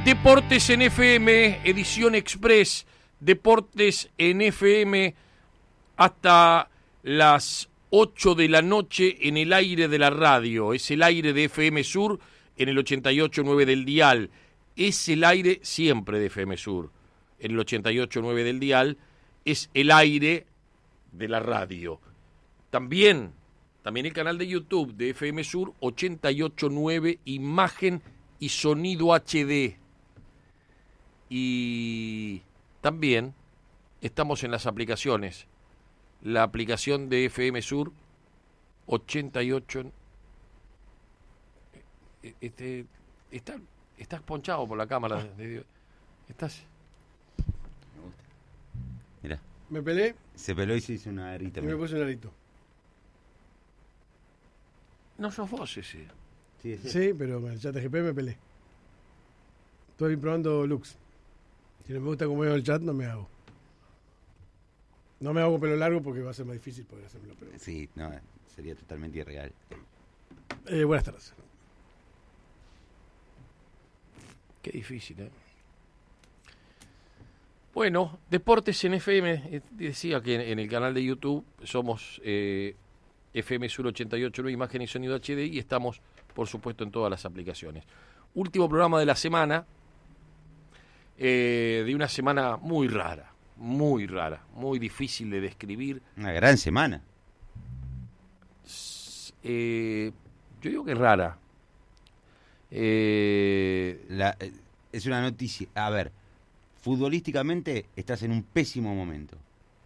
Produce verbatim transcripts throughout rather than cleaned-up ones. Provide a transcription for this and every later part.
Deportes en F M, edición express, Deportes en F M hasta las ocho de la noche en el aire de la radio. Es el aire de F M Sur en el ochenta y ocho punto nueve del dial. Es el aire siempre de F M Sur en el ochenta y ocho punto nueve del dial. Es el aire de la radio. También, también el canal de YouTube de F M Sur ochenta y ocho punto nueve, imagen y sonido H D. Y también estamos en las aplicaciones. La aplicación de F M Sur ochenta y ocho. Este, está, estás ponchado por la cámara. De Dios. Estás. Me gusta. Mirá. Me pelé. Se peló y se hizo una arita. Y me puse un arito. No sos vos ese. Sí, es sí, pero con el chat G P me pelé. Estoy probando Lux. Si no me gusta cómo veo el chat, no me hago. No me hago pelo largo porque va a ser más difícil poder hacérmelo. Pero... Sí, no, sería totalmente irreal. Eh, buenas tardes. Qué difícil, ¿eh? Bueno, Deportes en F M. Eh, decía que en, en el canal de YouTube somos eh, F M Sur ochenta y ocho punto nueve, imagen y sonido H D, y estamos, por supuesto, en todas las aplicaciones. Último programa de la semana. Eh, de una semana muy rara, muy rara, muy difícil de describir. Una gran semana. Eh, yo digo que es rara. Eh, La, es una noticia. A ver, futbolísticamente estás en un pésimo momento.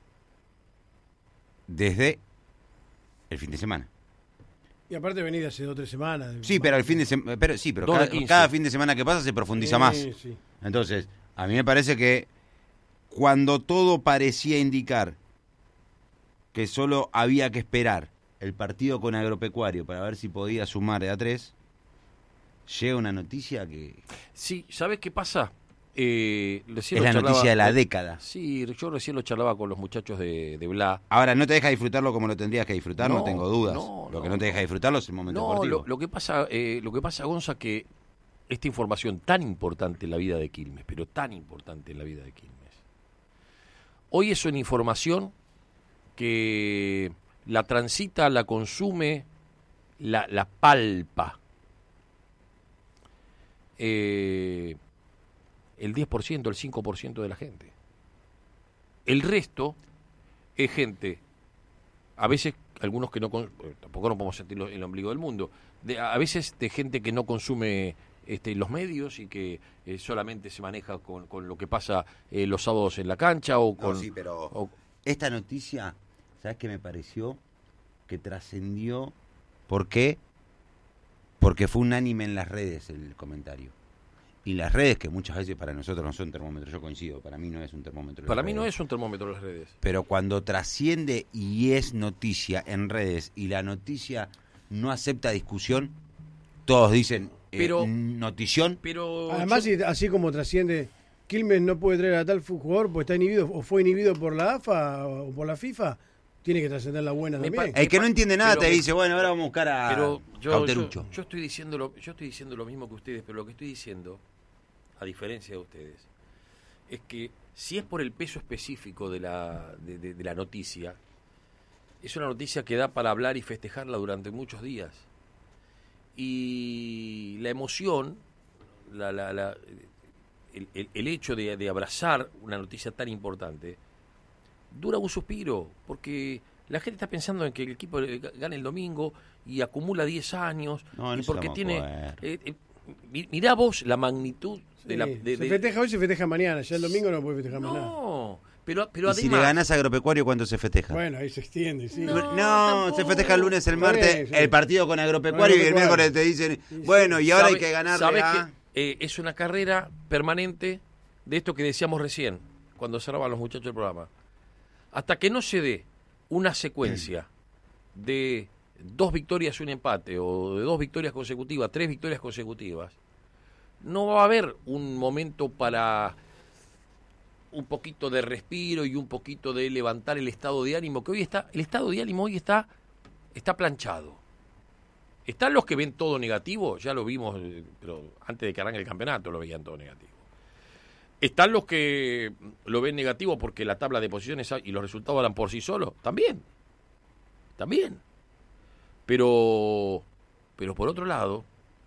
Desde el fin de semana. Y aparte venís de hace dos o tres semanas. Sí, pero el fin de semana, pero sí, pero cada, cada fin de semana que pasa se profundiza sí, más. Sí. Entonces, a mí me parece que cuando todo parecía indicar que solo había que esperar el partido con Agropecuario para ver si podía sumar de a tres, llega una noticia que... Sí, ¿sabes qué pasa? Eh, es la charlaba, noticia de la década. Sí, yo recién lo charlaba con los muchachos de, de Bla. Ahora, ¿no te deja disfrutarlo como lo tendrías que disfrutar? No, no tengo dudas. No, lo no, que no te deja disfrutarlo es el momento no, deportivo. Lo, lo que pasa, eh, lo que pasa, Gonza, que esta información tan importante en la vida de Quilmes, pero tan importante en la vida de Quilmes, hoy es una información que la transita, la consume, la, la palpa. Eh, el diez por ciento, el cinco por ciento de la gente. El resto es gente, a veces algunos que no, tampoco no podemos sentir el ombligo del mundo, de, a veces de gente que no consume este, los medios y que eh, solamente se maneja con, con lo que pasa eh, los sábados en la cancha o con... No, sí, pero o, esta noticia, ¿sabes qué me pareció? Que trascendió. ¿Por qué? Porque fue unánime en las redes el comentario. Y las redes, que muchas veces para nosotros no son termómetros, yo coincido, para mí no es un termómetro. Para mí no es un termómetro las redes. Pero cuando trasciende y es noticia en redes y la noticia no acepta discusión, todos dicen pero, eh, notición. Pero además, yo... así como trasciende, Quilmes no puede traer a tal jugador porque está inhibido o fue inhibido por la A F A o por la FIFA. Tiene que trascender la buena me también. El que no entiende nada pero, te dice, bueno, ahora vamos a buscar a pero yo, Cauterucho. Yo, yo, estoy diciendo lo, yo estoy diciendo lo mismo que ustedes, pero lo que estoy diciendo, a diferencia de ustedes, es que si es por el peso específico de la, de, de, de la noticia, es una noticia que da para hablar y festejarla durante muchos días. Y la emoción, la, la, la, el, el, el hecho de, de abrazar una noticia tan importante, dura un suspiro, porque la gente está pensando en que el equipo gane el domingo y acumula diez años, no, no y porque tiene... Eh, eh, mirá vos la magnitud de sí, la... De, se de, festeja hoy, se festeja mañana, ya el domingo no puede festejar no, más nada. No, pero, pero ¿Y además... si le ganás a Agropecuario, ¿cuánto se festeja? Bueno, ahí se extiende, sí. No, no se festeja el lunes, el martes, sí, sí. el partido con Agropecuario, Agropecuario. Y el miércoles te dicen, sí, sí. bueno, y ahora ¿Sabe, hay que ganarle ¿sabes a... que eh, es una carrera permanente de esto que decíamos recién, cuando cerraban los muchachos del programa? Hasta que no se dé una secuencia de dos victorias y un empate, o de dos victorias consecutivas, tres victorias consecutivas, no va a haber un momento para un poquito de respiro y un poquito de levantar el estado de ánimo, que hoy está, el estado de ánimo hoy está, está planchado. Están los que ven todo negativo, ya lo vimos, eh, pero antes de que arranque el campeonato lo veían todo negativo. Están los que lo ven negativo porque la tabla de posiciones y los resultados hablan por sí solos, también, también. Pero, pero por otro lado,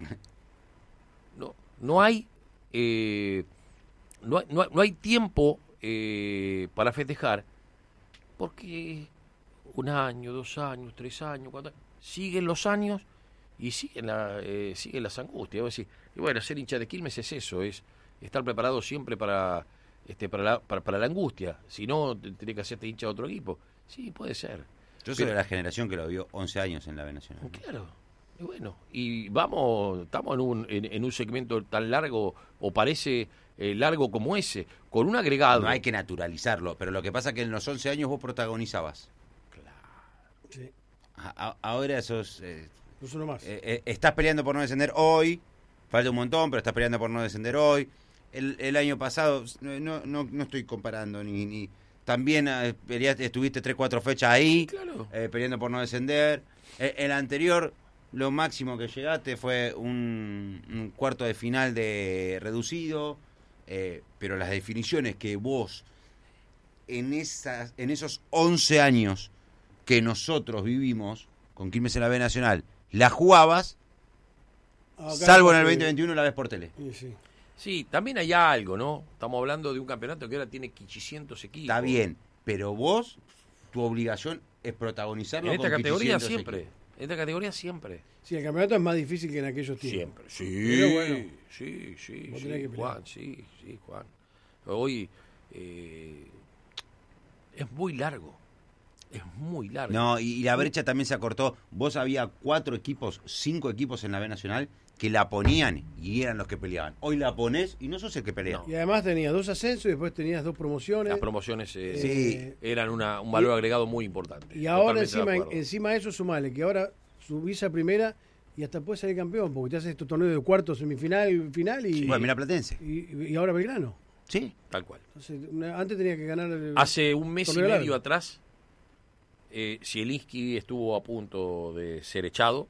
no, no hay, eh, no, hay no, no hay tiempo eh, para festejar, porque un año, dos años, tres años, cuatro, siguen los años y siguen, la, eh, siguen las angustias. Decir, y bueno, ser hincha de Quilmes es eso, es estar preparado siempre para este para la, para, para la angustia. Si no, tenés que hacerte hincha de otro equipo. Sí, puede ser. Yo soy de la generación que lo vio once años en la B Nacional. Claro. Y bueno, y vamos, estamos en un, en, en un segmento tan largo, o parece eh, largo como ese, con un agregado. No hay que naturalizarlo, pero lo que pasa es que en los once años vos protagonizabas. Sí. A, a, ahora sos... Eh, No solo más. eh, eh, estás peleando por no descender hoy, falta un montón, pero estás peleando por no descender hoy. El, el año pasado, no, no, no estoy comparando, ni... ni también eh, peleaste, estuviste tres, cuatro fechas ahí, Claro. eh, peleando por no descender. El, el anterior, lo máximo que llegaste fue un, un cuarto de final de reducido, eh, pero las definiciones que vos en esas en esos once años que nosotros vivimos con Quilmes en la B Nacional, la jugabas, Acá salvo en el porque- veinte veintiuno la ves por tele. Sí, sí. Sí, también hay algo, ¿no? Estamos hablando de un campeonato que ahora tiene quinientos equipos. Está bien, pero vos, tu obligación es protagonizarlo En esta con categoría quinientos siempre. equipos. En esta categoría siempre. Sí, el campeonato es más difícil que en aquellos tiempos. Siempre. Sí, Pero bueno, sí, sí, vos sí, tenés que pelear. Juan, sí, sí, Juan. Hoy eh, es muy largo. Es muy largo. No, y, y la brecha también se acortó. Vos había cuatro equipos, cinco equipos en la B Nacional que la ponían y eran los que peleaban. Hoy la ponés y no sos el que pelea. No. Y además tenías dos ascensos y después tenías dos promociones. Las promociones eh, Sí. eran una, un valor agregado muy importante. Y ahora Totalmente de encima, acuerdo. encima de eso sumale que ahora subís a primera y hasta puedes salir campeón, porque te haces tu torneo de cuarto, semifinal, final y, Bueno, mira Platense. y, y ahora Belgrano. Sí. Tal cual. Entonces, una- antes tenía que ganar el, Hace un mes y torneo medio largo. atrás, eh, Zielinski estuvo a punto de ser echado.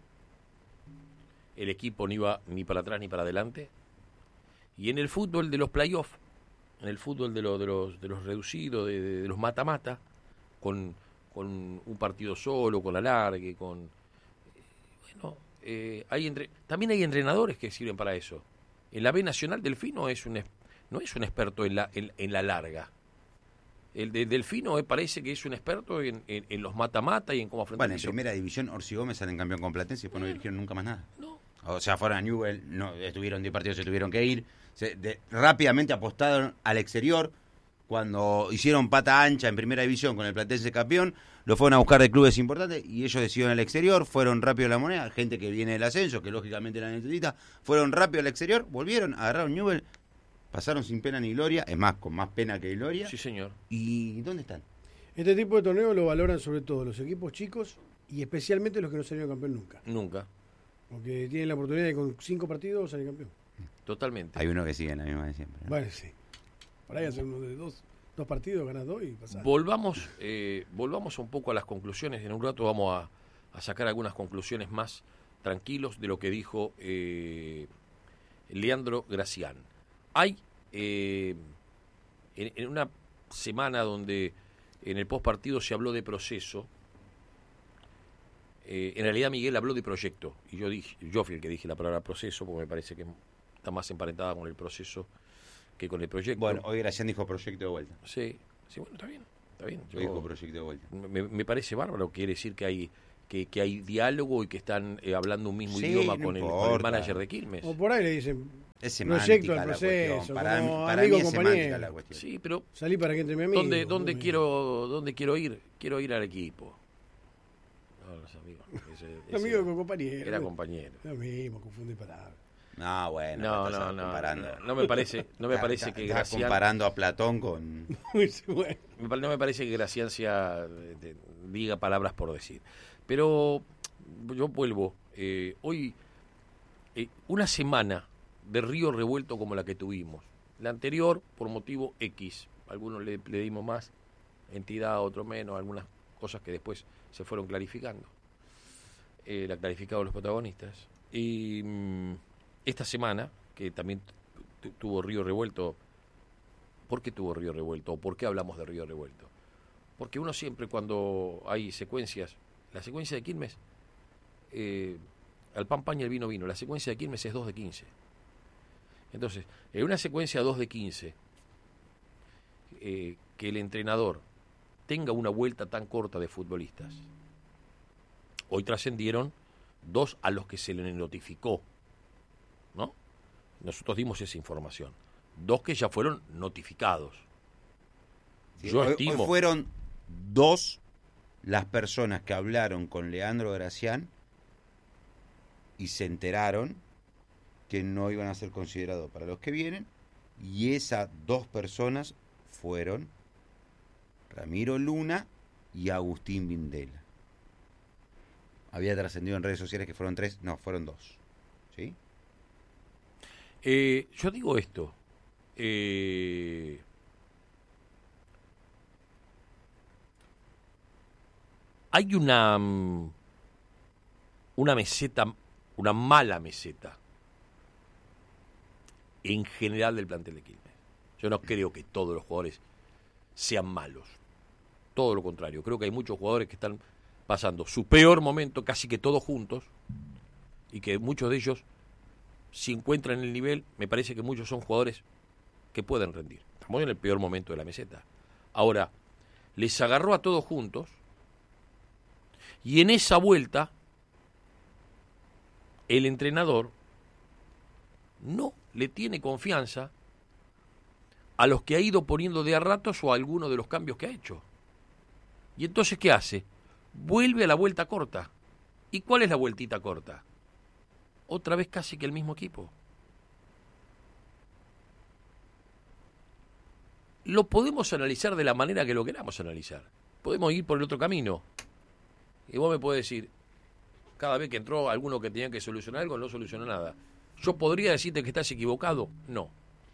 El equipo no iba ni para atrás ni para adelante. Y en el fútbol de los playoffs, en el fútbol de, lo- de los, de los reducidos, de, de- de los mata-mata, con, con un partido solo, con alargue, con... Bueno, eh, hay entre, también hay entrenadores que sirven para eso. En la B Nacional, Delfino es un, es- no es un experto en la, en, en la larga. El de Delfino eh, parece que es un experto en, en- en los mata-mata y en cómo afrontar Bueno, en eso. primera división, Orsi Gómez salen campeón con Platense y después no dirigieron nunca más nada. No, O sea, fueron a Newell, no, estuvieron diez partidos, se tuvieron que ir. Se, de- rápidamente apostaron al exterior. Cuando hicieron pata ancha en primera división con el Platense campeón, lo fueron a buscar de clubes importantes y ellos decidieron al exterior, fueron rápido a la moneda, gente que viene del ascenso, que lógicamente la necesita, fueron rápido al exterior, volvieron, agarraron Newell, pasaron sin pena ni gloria, es más, con más pena que gloria. sí señor. ¿Y dónde están? Este tipo de torneos lo valoran sobre todo los equipos chicos y especialmente los que no salieron campeón nunca. Nunca, Porque tienen la oportunidad de con cinco partidos salir campeón. totalmente. Hay uno que sigue en la misma de siempre, ¿no? Bueno, sí. Por ahí hacer uno de dos, dos partidos, ganas dos y pasás. Volvamos, eh, volvamos un poco a las conclusiones. En un rato vamos a, a sacar algunas conclusiones más tranquilos de lo que dijo eh, Leandro Gracián. Hay eh, en, en una semana donde en el postpartido se habló de proceso, eh, en realidad Miguel habló de proyecto y yo dije, yo fui el que dije la palabra proceso porque me parece que está más emparentada con el proceso que con el proyecto. Bueno, hoy Gracián dijo proyecto de vuelta. Sí, sí, bueno, está bien, está bien. Yo- Hoy dijo proyecto de vuelta. me, me parece bárbaro, quiere decir que hay que, que hay diálogo y que están eh, hablando un mismo Sí, idioma no con, el, con el importa. manager de Quilmes. O por ahí le dicen, Es Proyecto semántica al la proceso, cuestión. Para, como mí- para amigo, mí es compañero. semántica la cuestión. Sí, pero salí para que entre mi amigo. ¿dónde, dónde Muy quiero dónde quiero ir? Quiero ir al equipo. No, los amigos. Ese- bien. ese Amigo con compañero. era compañero. Lo mismo, confundí palabras. No, bueno, No, estás no, no, comparando. no, no me parece, no me Estás- parece estás- que estás Gracián, comparando a Platón con... Muy bueno. me pare- no me parece que Gracián sea de- de- diga palabras por decir. Pero yo vuelvo. eh, hoy eh, una semana de río revuelto como la que tuvimos. La anterior por motivo X. Algunos le, le dimos más entidad, otros menos, algunas cosas que después se fueron clarificando. eh, la clarificado de los protagonistas. Y mmm, esta semana, que también t- tuvo Río Revuelto, ¿por qué tuvo Río Revuelto? ¿O por qué hablamos de Río Revuelto? Porque uno siempre cuando hay secuencias, la secuencia de Quilmes, eh, al pan pan y el vino vino, la secuencia de Quilmes es dos de quince. Entonces, en una secuencia dos de quince, eh, que el entrenador tenga una vuelta tan corta de futbolistas. Hoy trascendieron dos a los que se les notificó, ¿no? Nosotros dimos esa información. Dos que ya fueron notificados. Sí, Yo hoy, estimo... hoy fueron dos las personas que hablaron con Leandro Gracián y se enteraron que no iban a ser considerados para los que vienen, y esas dos personas fueron Ramiro Luna y Agustín Vindela. Había trascendido en redes sociales que fueron tres, no, fueron dos. ¿Sí? Eh, yo digo esto. Eh, hay una, una meseta, una mala meseta en general del plantel de Quilmes. Yo no creo que todos los jugadores sean malos. Todo lo contrario. Creo que hay muchos jugadores que están pasando su peor momento, casi que todos juntos, y que muchos de ellos, si encuentran el nivel, me parece que muchos son jugadores que pueden rendir. Estamos en el peor momento de la meseta. Ahora, les agarró a todos juntos, y en esa vuelta, el entrenador no le tiene confianza a los que ha ido poniendo de a ratos o a alguno de los cambios que ha hecho. Y entonces, ¿qué hace? Vuelve a la vuelta corta. ¿Y cuál es la vueltita corta? Otra vez casi que el mismo equipo. Lo podemos analizar de la manera que lo queramos analizar. Podemos ir por el otro camino. Y vos me podés decir, cada vez que entró alguno que tenía que solucionar algo, no solucionó nada. ¿Yo podría decirte que estás equivocado? No.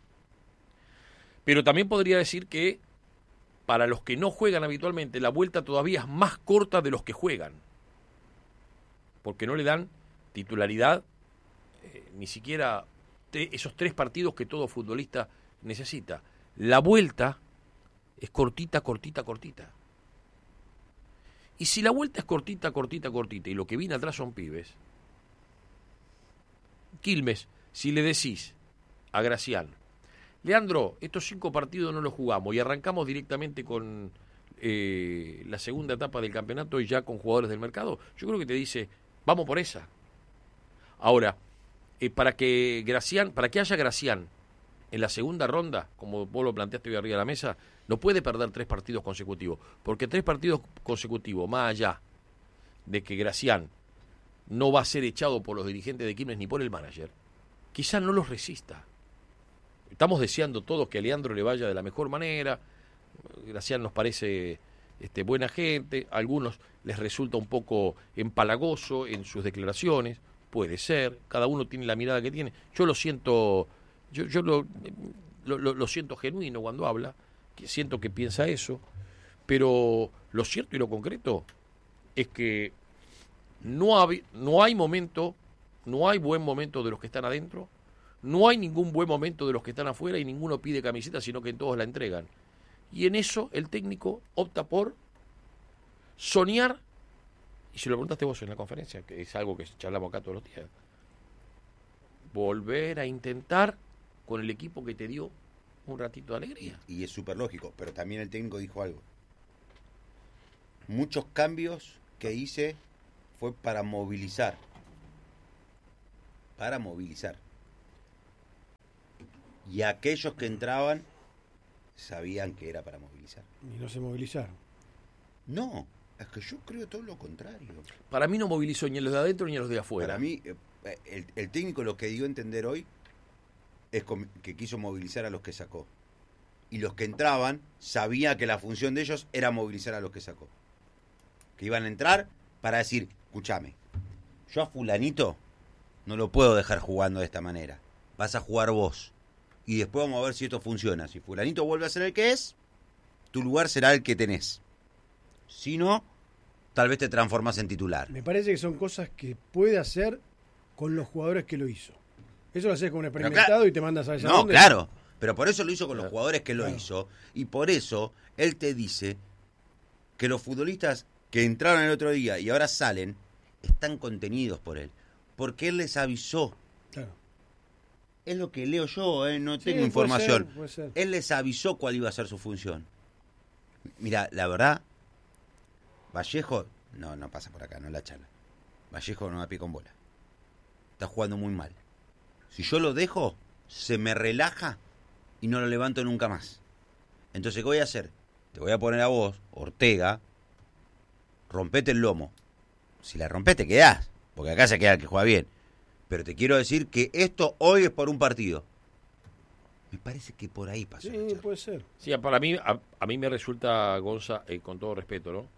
Pero también podría decir que para los que no juegan habitualmente, la vuelta todavía es más corta de los que juegan. Porque no le dan titularidad, eh, ni siquiera te, esos tres partidos que todo futbolista necesita. La vuelta es cortita, cortita, cortita. Y si la vuelta es cortita, cortita, cortita, y lo que viene atrás son pibes, Quilmes, si le decís a Gracián, Leandro, estos cinco partidos no los jugamos y arrancamos directamente con eh, la segunda etapa del campeonato y ya con jugadores del mercado, yo creo que te dice, vamos por esa. Ahora, eh, para que Gracián, para que haya Gracián en la segunda ronda, como vos lo planteaste hoy arriba de la mesa, no puede perder tres partidos consecutivos, porque tres partidos consecutivos, más allá de que Gracián no va a ser echado por los dirigentes de Quilmes ni por el manager, quizás no los resista. Estamos deseando todos que a Leandro le vaya de la mejor manera. Gracián nos parece este, buena gente, a algunos les resulta un poco empalagoso en sus declaraciones, puede ser, cada uno tiene la mirada que tiene. Yo lo siento, yo, yo lo, lo, lo, lo siento genuino cuando habla, que siento que piensa eso, pero lo cierto y lo concreto es que no, hab, no hay momento, no hay buen momento de los que están adentro. No hay ningún buen momento de los que están afuera y ninguno pide camiseta, sino que todos la entregan. Y en eso el técnico opta por soñar, y si lo preguntaste vos en la conferencia, que es algo que charlamos acá todos los días, volver a intentar con el equipo que te dio un ratito de alegría. Y es súper lógico, pero también el técnico dijo algo. Muchos cambios que hice fue para movilizar. Para movilizar. Y aquellos que entraban sabían que era para movilizar. Y no se movilizaron. No, es que yo creo todo lo contrario. Para mí no movilizó ni a los de adentro ni a los de afuera. Para mí, el, el técnico lo que dio a entender hoy es que quiso movilizar a los que sacó. Y los que entraban sabía que la función de ellos era movilizar a los que sacó. Que iban a entrar para decir, escúchame, yo a fulanito no lo puedo dejar jugando de esta manera. Vas a jugar vos. Y después vamos a ver si esto funciona. Si fulanito vuelve a ser el que es, tu lugar será el que tenés. Si no, tal vez te transformás en titular. Me parece que son cosas que puede hacer con los jugadores que lo hizo. Eso lo haces con un experimentado claro, y te mandas a esa No, dónde. claro. Pero por eso lo hizo con los Claro. jugadores que lo Claro. hizo. Y por eso él te dice que los futbolistas que entraron el otro día y ahora salen, están contenidos por él. Porque él les avisó. Claro. Es lo que leo yo, ¿eh? No Sí, tengo puede información. ser, puede ser. Él les avisó cuál iba a ser su función. Mira, la verdad, Vallejo, no, no pasa por acá, no la charla. Vallejo no da pie con bola. Está jugando muy mal. Si yo lo dejo, se me relaja y no lo levanto nunca más. Entonces, ¿qué voy a hacer? Te voy a poner a vos, Ortega, rompete el lomo. Si la rompes, te quedás, porque acá se queda el que juega bien. Pero te quiero decir que esto hoy es por un partido. Me parece que por ahí pasó. Sí, la charla. puede ser. Sí, para mí, a, a mí me resulta, Gonza, eh, con todo respeto, ¿no?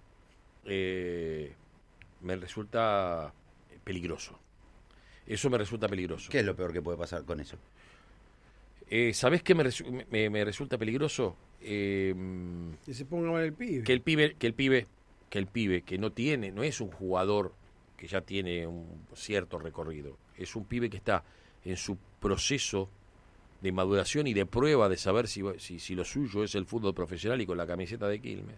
Eh, me resulta peligroso. Eso me resulta peligroso. ¿Qué es lo peor que puede pasar con eso? Eh, ¿Sabés qué me, resu- me, me resulta peligroso? Eh, Que se ponga mal el pibe. que el pibe, que el pibe, que el pibe que no tiene, no es un jugador que ya tiene un cierto recorrido, es un pibe que está en su proceso de maduración y de prueba de saber si, si, si lo suyo es el fútbol profesional y con la camiseta de Quilmes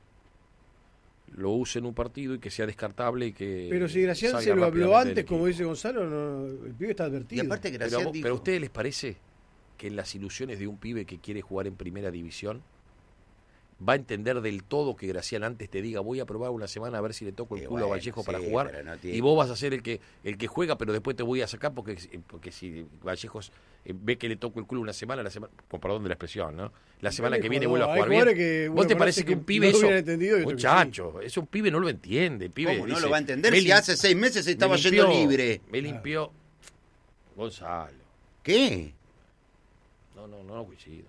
lo use en un partido y que sea descartable y que Pero si Gracián salga se lo habló rápidamente antes, del como equipo. dice Gonzalo, no, el pibe está Y advertido. aparte Pero, Gracián a vos- dijo... pero a ustedes les parece que en las ilusiones de un pibe que quiere jugar en primera división va a entender del todo que Gracián antes te diga voy a probar una semana a ver si le toco el Y culo bueno, a Vallejo para sí, jugar pero no tiene- y vos vas a ser el que el que juega pero después te voy a sacar porque porque si Vallejos eh, ve que le toco el culo una semana la semana con perdón de la expresión, ¿no? La semana Hay que viene jugadores- vuelve a hay jugar bien. jugadores que uno ¿Vos te parece parece que que un pibe no lo eso hubiera entendido y otro que sí. muchacho, es un pibe no lo entiende, el pibe ¿Cómo no dice, lo va a entender me si lim- hace seis meses me estaba limpió- yendo libre? Me limpió Gonzalo. ¿Qué? No, no, no, coincido.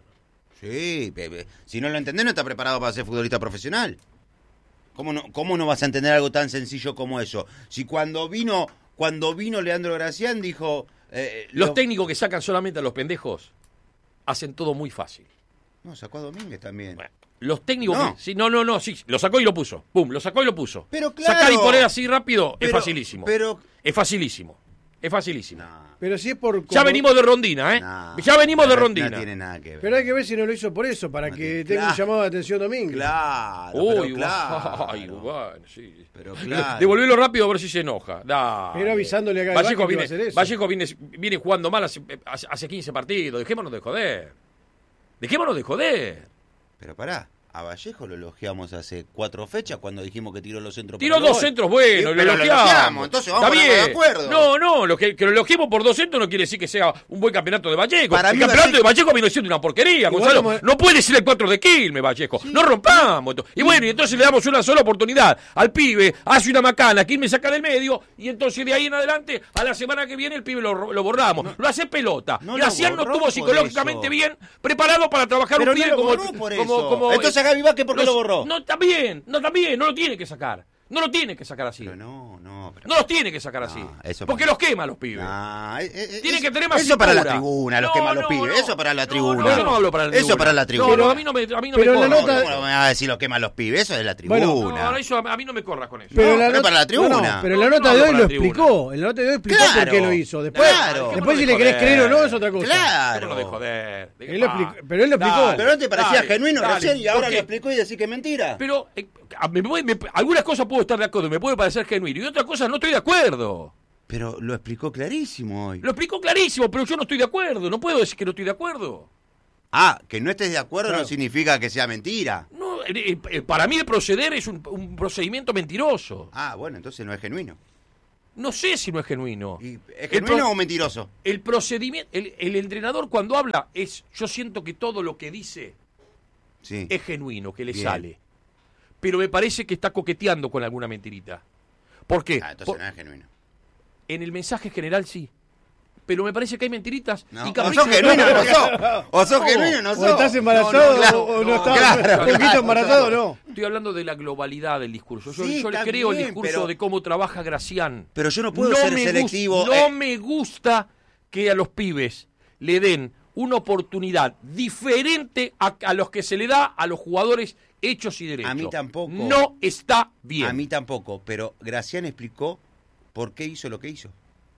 Sí, bebé. Si no lo entendés no está preparado para ser futbolista profesional. ¿Cómo no, cómo no vas a entender algo tan sencillo como eso? Si cuando vino cuando vino Leandro Gracián dijo... eh, Los lo- técnicos que sacan solamente a los pendejos hacen todo muy fácil. No, sacó a Domínguez también. Bueno, los técnicos No. que... Sí, no, no, no, sí, lo sacó y lo puso. Pum, lo sacó y lo puso. Pero claro. Sacar y poner así rápido Pero- es facilísimo. pero- Es facilísimo. Es facilísimo. No, Pero si es por... Ya como- venimos de rondina, ¿eh? no, ya venimos de no, rondina. No tiene nada que ver. Pero hay que ver si no lo hizo por eso, para No que tiene- tenga un claro. llamado de atención Domínguez. Claro, Uy, pero claro. ay, bueno, sí. Pero claro. Devolvelo rápido a ver si se enoja. Dale. Pero avisándole acá al Vallejo Vázquez que viene, va a hacer eso. Vallejo viene, viene jugando mal hace, hace, hace quince partidos. Dejémonos de joder. Dejémonos de joder. Pero pará, a Vallejo lo elogiamos hace cuatro fechas cuando dijimos que tiró los centros. Tiró para el dos gol. centros buenos, Sí, lo pero lo elogiamos. elogiamos, entonces vamos Está a ponernos de bien. acuerdo. No, no, lo que, que lo elogiemos por dos centros no quiere decir que sea un buen campeonato de Vallejo. Para el mí campeonato Vallejo- de Vallejo viene siendo una porquería, Igual Gonzalo. como- No puede ser el cuatro de Quilmes, Vallejo. No rompamos. esto. Y bueno, y entonces le damos una sola oportunidad al pibe, hace una macana, Quilmes saca del medio, y entonces de ahí en adelante, a la semana que viene, el pibe lo, lo borramos. Lo hace pelota. no lo Gracián no borró estuvo por psicológicamente eso. bien preparado para trabajar Pero un no pibe lo como, borró por como, eso. como- Entonces, Gaby Vázquez, ¿por qué no, lo borró? No, también, no, también, no lo tiene que sacar. No lo tiene que sacar así. Pero no, no. Pero... No los tiene que sacar No, así. eso Porque para- los quema a los pibes. Ah, eh, eh, Tiene eso- que tener más Eso para la cintura. tribuna, los No, quema los no, pibes. no. Eso para la No, tribuna. no, yo no hablo para la Eso tribuna. para la No, tribuna. no, a mí no me, a mí no Pero me la corra. nota- ¿Cómo me vas a decir los quema los pibes? Eso es la Bueno, tribuna. No, no, eso, a mí no me corras con eso. Pero, No, la pero nota, para la tribuna. no, no, pero No, la no nota hablo de hoy para lo la tribuna. explicó. En la nota de hoy explicó Claro, por qué lo hizo. Después, claro. después si le Démonos querés de creer o no joder. es otra cosa. Claro. Démonos de joder. Él lo explicó- pero él lo explicó. Pero no te parecía Dale, genuino dale, recién y ahora porque- lo explicó y decís que es mentira. Pero eh, a- me puede- me- algunas cosas puedo estar de acuerdo, me puede parecer genuino, y otras cosas no estoy de acuerdo. Pero lo explicó clarísimo hoy. Lo explicó clarísimo, pero yo no estoy de acuerdo. No puedo decir que no estoy de acuerdo. Ah, que no estés de acuerdo Claro. no significa que sea mentira. No, eh, eh, para mí el proceder es un, un procedimiento mentiroso. Ah, bueno, entonces no es genuino. No sé si no es genuino. ¿Y ¿Es El genuino pro- o mentiroso? El procedimiento, el, el entrenador cuando habla es, yo siento que todo lo que dice Sí. es genuino, que le Bien. sale. Pero me parece que está coqueteando con alguna mentirita. ¿Por qué? Ah, entonces Por- no es genuino. en el mensaje general sí. Pero me parece que hay mentiritas. No, y o caprichos. sos genuino o no sos. O sos No. genuino o no O sos. estás embarazado claro. o no, no, estás claro, un poquito claro, embarazado o claro. no. Estoy hablando de la globalidad del discurso. Yo, Sí, yo le está creo el bien, discurso pero- de cómo trabaja Gracián. Pero yo no puedo ser me gus- selectivo. No eh. me gusta que a los pibes le den una oportunidad diferente a, a los que se le da a los jugadores hechos y derechos. A mí tampoco. No está bien. A mí tampoco, pero Gracián explicó por qué hizo lo que hizo.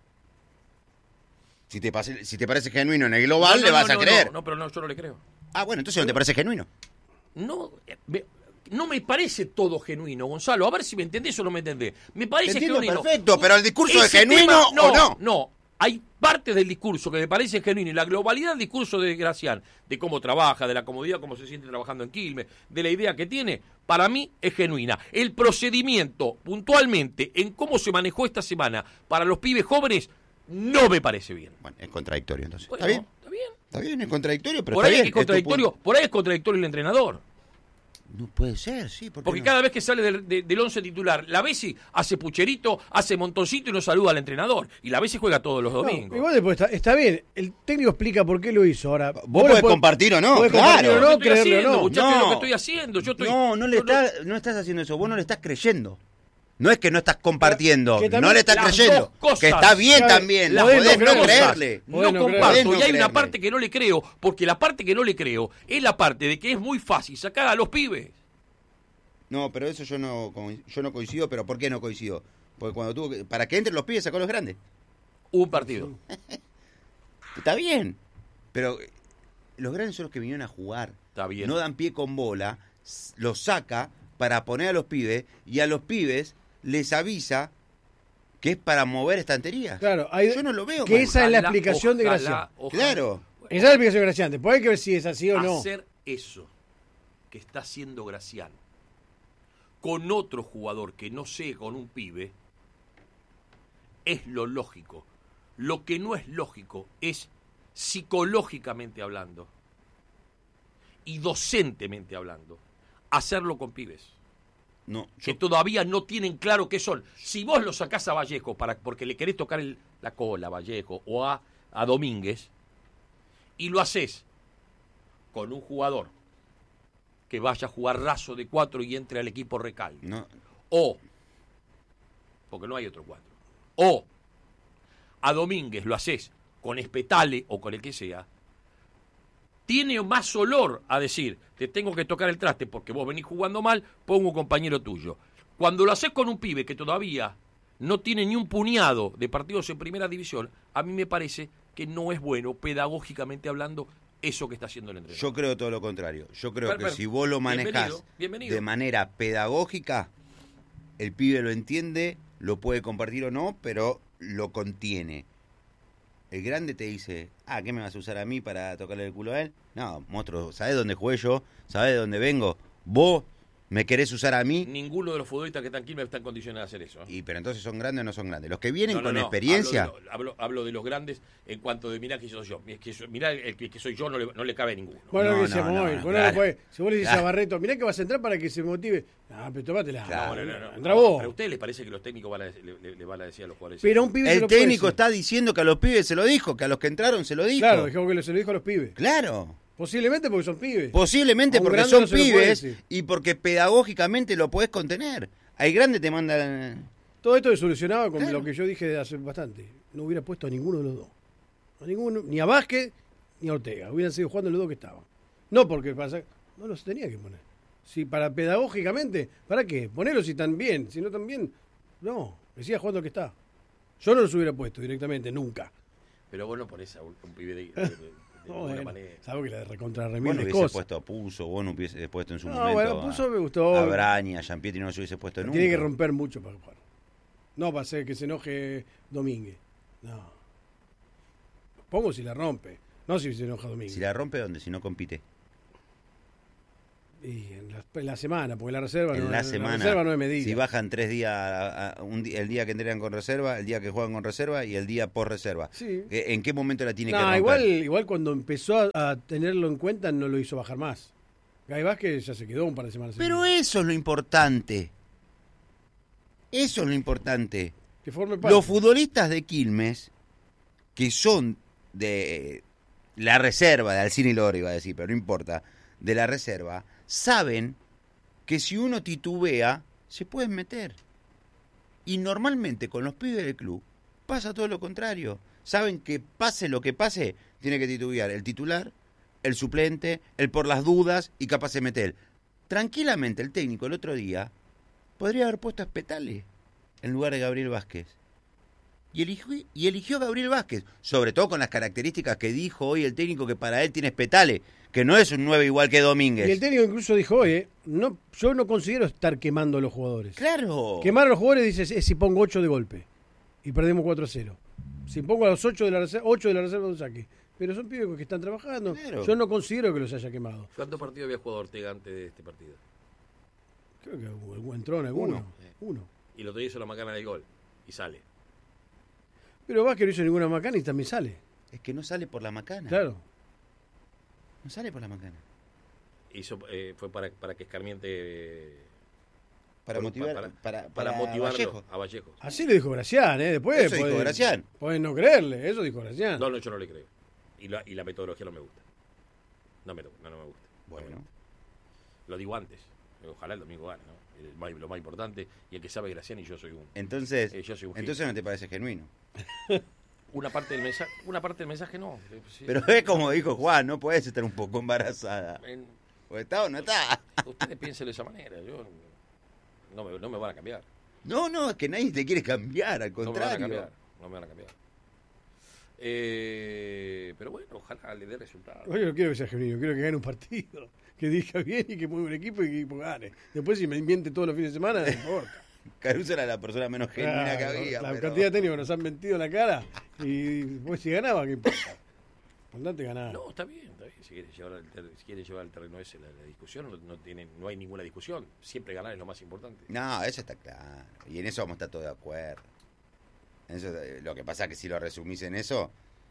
Si te, pase, si te parece genuino en el global, no, no, le vas no, a no, creer. No, no, pero no, yo no le creo. Ah, bueno, entonces no te parece genuino. No, me, no me parece todo genuino, Gonzalo. A ver si me entendés o no me entendés. Me parece Te entiendo genuino. perfecto, pero el discurso Ese es genuino tema, no, o no. No, hay partes del discurso que me parece genuino y la globalidad del discurso de Gracián, de cómo trabaja, de la comodidad, cómo se siente trabajando en Quilmes, de la idea que tiene, para mí es genuina. El procedimiento, puntualmente, en cómo se manejó esta semana para los pibes jóvenes, no me parece bien. Bueno, es contradictorio entonces. Bueno, ¿Está bien? Está bien. Está bien, es contradictorio, pero Por está ahí bien. es contradictorio, por ahí es contradictorio el entrenador. No puede ser, sí. ¿Por qué Porque no? cada vez que sale del, de, del once titular, la Bessi hace pucherito, hace montoncito y no saluda al entrenador. Y la Bessi juega todos los No, domingos. igual después está, está bien. El técnico explica por qué lo hizo. Ahora, Vos, lo podés podés- compartir o no, podés claro. compartir o Lo no, que estoy creerlo haciendo, o no. muchachos, No. lo que estoy haciendo. Yo estoy, No, no le yo está, no estás haciendo eso, vos no le estás creyendo. No es que no estás compartiendo, Que también no le estás las creyendo. dos cosas, que está bien ¿sabe? también, Las podés dos no cosas. creerle. No Bueno, comparto, creo. y hay No una creerle. parte que no le creo, porque la parte que no le creo es la parte de que es muy fácil sacar a los pibes. No, pero eso yo no co- yo no coincido, pero ¿por qué no coincido? Porque cuando tuvo que, para que entren los pibes sacó a los grandes. Un partido. Está bien, pero eh, los grandes son los que vinieron a jugar. Está bien. No dan pie con bola, s- los saca para poner a los pibes y a los pibes les avisa que es para mover estanterías. Claro, hay- yo no lo veo que mal. esa es la Ojalá, explicación de ojalá, Gracián. ojalá. Claro. Esa es la explicación de Gracián. Después hay que ver si es así o no. Hacer eso que está haciendo Gracián con otro jugador que no sé, con un pibe, es lo lógico. Lo que no es lógico es psicológicamente hablando y docentemente hablando, hacerlo con pibes No, que yo, todavía no tienen claro qué son. Si vos lo sacás a Vallejo para, porque le querés tocar el- la cola a Vallejo o a, a Domínguez y lo haces con un jugador que vaya a jugar raso de cuatro y entre al equipo recalde, no, o, porque no hay otro cuatro, o a Domínguez lo haces con Espetale o con el que sea, tiene más olor a decir, te tengo que tocar el traste porque vos venís jugando mal, pongo un compañero tuyo. Cuando lo haces con un pibe que todavía no tiene ni un puñado de partidos en primera división, a mí me parece que no es bueno, pedagógicamente hablando, eso que está haciendo el entrenador. yo creo todo lo contrario. Yo creo Per- que per- si vos lo manejás bienvenido, bienvenido. de manera pedagógica, el pibe lo entiende, lo puede compartir o no, pero lo contiene. El grande te dice, ah, ¿qué me vas a usar a mí para tocarle el culo a él? No, monstruo, ¿sabés dónde jugué yo? ¿Sabés de dónde vengo? ¿Vos me querés usar a mí? Ninguno de los futbolistas que están aquí me están condicionados a hacer eso. ¿eh? Y pero entonces son grandes o no son grandes. Los que vienen No, no, con no, experiencia, Hablo de, lo- hablo, hablo de los grandes en cuanto de mirá que soy yo. Es que yo- mirá el que, que soy yo no le, no le cabe a ninguno. Bueno, No, lo que decíamos no, no, hoy. no, Bueno, claro. pues, si vos le dices Claro. a Barreto, mirá que vas a entrar para que se motive. Ah, pero tomátela. Claro. No, no, no, no. Entra vos. ¿Pero a ustedes les parece que los técnicos van a, le, le- le van a decir a los jugadores? Pero a un pibe se el lo puede técnico decir. está diciendo que a los pibes se lo dijo, que a los que entraron se lo dijo. Claro, dejemos que se lo dijo a los pibes. Claro. Posiblemente porque son pibes. Posiblemente A un porque grande son no se lo puede pibes decir. y porque pedagógicamente lo podés contener. Al grande te mandan... Todo esto se solucionaba con Claro. lo que yo dije de hace bastante. No hubiera puesto a ninguno de los dos. A ninguno, ni a Vázquez ni a Ortega. Hubieran seguido jugando los dos que estaban. No porque pasa, no los tenía que poner. Si para pedagógicamente, ¿para qué? Ponerlos si están bien, si no están bien, no, que siga jugando el que está. Yo no los hubiera puesto directamente, nunca. Pero vos no ponés a un, un pibe de, de- de- de No, ninguna bueno, manera. sabes que la de recontra Vos no remil hubiese cosas. puesto a Puzo, vos no hubiese puesto en su No, momento bueno, a- Puzo me gustó. a Braña, a Giampietri no se hubiese puesto nunca. Tiene que romper mucho para jugar. No para hacer que se enoje Domínguez. No. Pongo si la rompe. No si se enoja Domínguez. Si la rompe, ¿dónde? Si no compite. Y en la, en la semana, porque la reserva, En no, la semana, reserva no es medida. si bajan tres días, a- a- un día- el día que entrenan con reserva, el día que juegan con reserva y el día por reserva. Sí. ¿En en qué momento la tiene que No, romper? igual, igual cuando empezó a, a tenerlo en cuenta no lo hizo bajar más. Gay Vázquez ya se quedó un par de semanas. Pero seguidas. eso es lo importante. Eso es lo importante. Que forme parte. Los futbolistas de Quilmes, que son de la reserva, de Alcine y Loro iba a decir, pero no importa, de la reserva, saben que si uno titubea, se pueden meter. Y normalmente con los pibes del club pasa todo lo contrario. Saben que pase lo que pase, tiene que titubear el titular, el suplente, el por las dudas y capaz se mete él. Tranquilamente el técnico el otro día podría haber puesto a Spetale en lugar de Gabriel Vázquez. Y eligió, y eligió a Gabriel Vázquez, sobre todo con las características que dijo hoy el técnico que para él tiene Spetale, que no es un nueve igual que Domínguez. Y el técnico incluso dijo, oye, no, yo no considero estar quemando a los jugadores. Claro. Quemar a los jugadores dice, es si pongo ocho de golpe y perdemos cuatro a cero. Si pongo a los ocho de la reserva, ocho de la reserva de un saque. Pero son pibes que están trabajando. Claro. Yo no considero que los haya quemado. ¿Cuántos partidos había jugado Ortega antes de este partido? Creo que entró en alguno. Uno. Uno. Y el otro día hizo la macana del gol. Y sale. Pero Vázquez no hizo ninguna macana y también sale. Es que no sale por la macana. Claro. No sale por la macana. Hizo, eh, fue para, para que Escarmiente... eh, Para por- motivar, para, para, para para motivarlo Vallejo. a Vallejo. Así lo dijo Gracián, ¿eh? Después Eso dijo podés- Gracián. podés no creerle, eso dijo Gracián. No, no, yo no le creo. Y la, y la metodología no me gusta. No me, no, no me gusta. Bueno, Lo digo antes. Ojalá el domingo gane, ¿no? El más- lo más importante. Y el que sabe es Gracián y yo soy un... entonces, Eh, yo soy un entonces no te parece genuino. Una parte del mensaje, una parte del mensaje no. Eh, sí. Pero es como dijo Juan, no puedes estar un poco embarazada. En- O está o no está. ustedes piensen de esa manera. Yo no me, no me van a cambiar. No, no, es que nadie te quiere cambiar, al No me van a contrario. cambiar. No me van a cambiar. Eh, pero bueno, ojalá le dé resultados. Yo no quiero que sea genuino, quiero que gane un partido. Que dirija bien y que mueva un equipo y que el equipo gane. Después si me miente todos los fines de semana, no importa. Caruso era la persona menos genuina que Claro, había. la pero- cantidad de técnicos que nos han mentido en la cara y después si ganaba, ¿qué importa? Importante ganar. No, está bien, está bien. Si quiere llevar al, ter- si quiere llevar al terreno ese la, la discusión, no, no, tiene, no hay ninguna discusión. Siempre ganar es lo más importante. No, eso está claro. Y en eso vamos a estar todos de acuerdo. En eso, eh, lo que pasa es que si lo resumís en eso,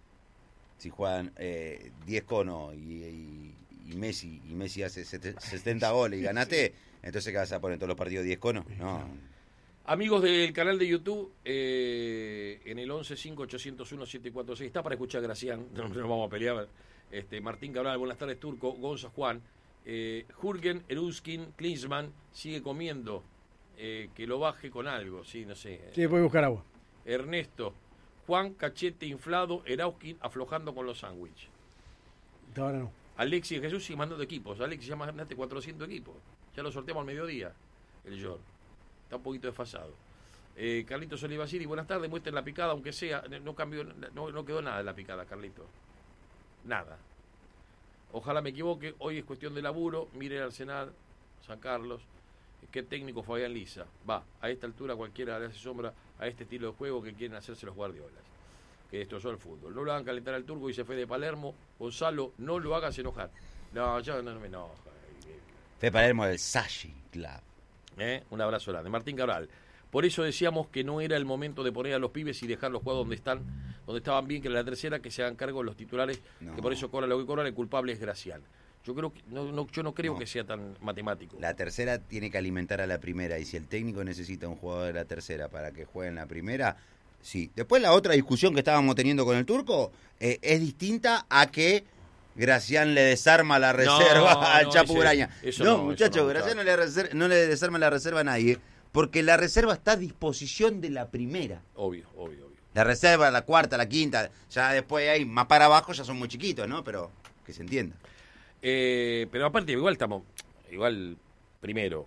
si juegan eh, diez conos y, y, y Messi y Messi hace sete- setenta goles y ganaste, entonces ¿qué vas a poner todos los partidos diez conos? No. Amigos del canal de YouTube, eh, en el once cinco ocho cero uno siete cuatro seis, está para escuchar a Gracián, no nos vamos a pelear. Este, Martín Cabral, buenas tardes, Turco, Gonza Juan, eh, Jürgen, Eruskin, Klinsmann, sigue comiendo, eh, que lo baje con algo, sí, no sé. Sí, puede buscar agua. Ernesto, Juan, cachete inflado, Erauskin aflojando con los sándwiches. Ahora no. Alexis Jesús sigue mandando equipos, Alexis ya mandaste cuatrocientos equipos, ya lo sorteamos al mediodía, el York. Está un poquito desfasado. Eh, Carlitos Olivasiri, buenas tardes, muestren la picada, aunque sea, no cambió, no, no quedó nada de la picada, Carlitos. Nada. Ojalá me equivoque, hoy es cuestión de laburo, mire el Arsenal, San Carlos, qué técnico Fabián Lisa. Va, a esta altura cualquiera le hace sombra a este estilo de juego que quieren hacerse los guardiolas, que destrozó el fútbol. No lo hagan calentar al Turco y se fue de Palermo. Gonzalo, no lo hagas enojar. No, yo no, no me enoja. Fe Palermo del Sashi Club. ¿Eh? Un abrazo grande. Martín Cabral. Por eso decíamos que no era el momento de poner a los pibes y dejarlos jugar donde están, donde estaban bien, que era la tercera, que se hagan cargo los titulares, No. que por eso cobran lo que cobran, el culpable es Gracián. Yo creo que no, no, yo no creo No. que sea tan matemático. La tercera tiene que alimentar a la primera y si el técnico necesita un jugador de la tercera para que juegue en la primera, sí. Después la otra discusión que estábamos teniendo con el Turco eh, es distinta a que Gracián le desarma la reserva No, al no, Chapu ese- Graña. eso No, no, eso muchachos, no, Gracián muchacho. no le, reser- no le desarma la reserva a nadie porque la reserva está a disposición de la primera. Obvio, obvio, obvio. La reserva, la cuarta, la quinta, ya después ahí más para abajo ya son muy chiquitos, ¿no? Pero que se entienda. Eh, pero aparte, igual estamos, igual, primero,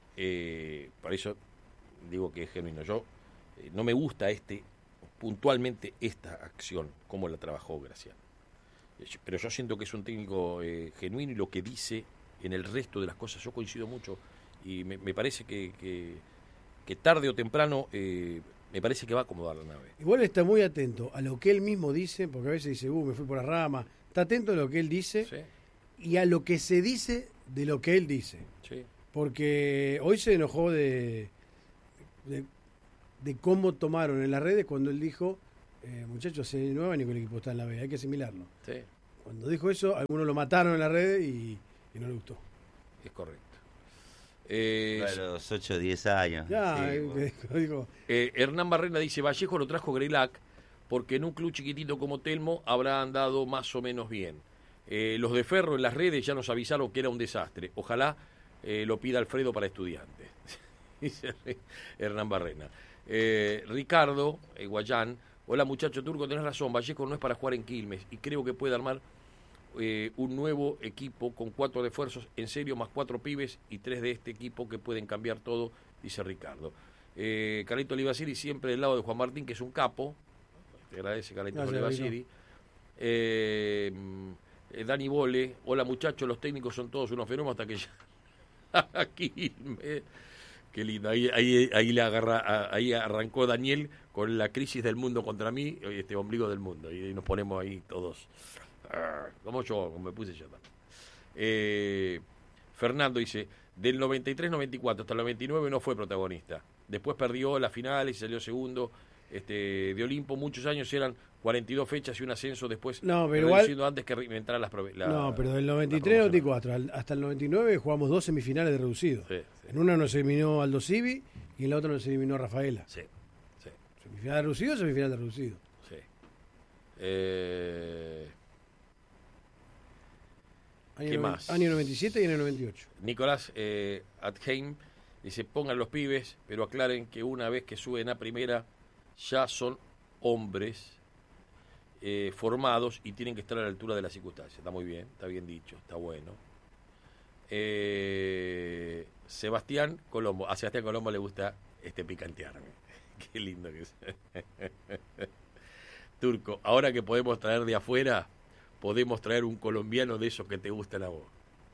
eh, por eso digo que es genuino. Yo eh, no me gusta este, puntualmente esta acción, cómo la trabajó Gracián. Eh, yo- Pero yo siento que es un técnico eh, genuino y lo que dice en el resto de las cosas, yo coincido mucho y me, me parece que, que, que tarde o temprano eh, me parece que va a acomodar la nave. Igual está muy atento a lo que él mismo dice, porque a veces dice, uh, me fui por la rama. Está atento a lo que él dice Sí, y a lo que se dice de lo que él dice. sí. Porque hoy se enojó de, de, de cómo tomaron en las redes cuando él dijo, eh, muchachos, hace nueve años que el equipo está en la B, hay que asimilarlo. Sí, Cuando dijo eso, algunos lo mataron en las redes y, y no le gustó. es correcto. Eh, A los ocho o diez años. Ya, sí, eh, bueno. dijo, Eh, Hernán Barrena dice, Vallejo lo trajo Grelac porque en un club chiquitito como Telmo habrá andado más o menos bien. Eh, los de Ferro en las redes ya nos avisaron que era un desastre. Ojalá eh, lo pida Alfredo para estudiantes. Dice Hernán Barrena. Eh, Ricardo eh, Guayán, Hola muchacho Turco, tenés razón, Vallejo no es para jugar en Quilmes y creo que puede armar eh, un nuevo equipo con cuatro refuerzos, en serio, más cuatro pibes y tres de este equipo que pueden cambiar todo, dice Ricardo. Eh, Carlito Olivaciri siempre del lado de Juan Martín, que es un capo, te agradece Carlito Olivaciri. Eh, eh, Dani Bole, hola muchachos, los técnicos son todos unos fenómenos hasta que ya... Quilmes. Qué lindo, ahí, ahí, ahí le agarra, ahí arrancó Daniel con la crisis del mundo contra mí, este ombligo del mundo, y nos ponemos ahí todos, como yo, como me puse yo también. Eh, Fernando dice, del noventa y tres noventa y cuatro hasta el noventa y nueve no fue protagonista, después perdió las finales y salió segundo, este, de Olimpo muchos años eran cuarenta y dos fechas y un ascenso después, no, pero igual, siendo antes que inventara las la, no, pero del noventa y tres noventa y cuatro hasta el noventa y nueve jugamos dos semifinales de reducido. Sí, sí. En una nos eliminó Aldo Civi y en la otra nos eliminó Rafaela. Sí, sí. Semifinal de reducido, semifinal de reducido. Sí. Eh... Año ¿Qué noven, más? Año noventa y siete y año noventa y ocho. Nicolás eh, Atheim dice, pongan los pibes, pero aclaren que una vez que suben a primera ya son hombres eh, formados y tienen que estar a la altura de las circunstancias. Está muy bien, está bien dicho, está bueno. Eh, Sebastián Colombo, a Sebastián Colombo le gusta este picantearme. Qué lindo que es. Turco, ahora que podemos traer de afuera, podemos traer un colombiano de esos que te gustan a vos.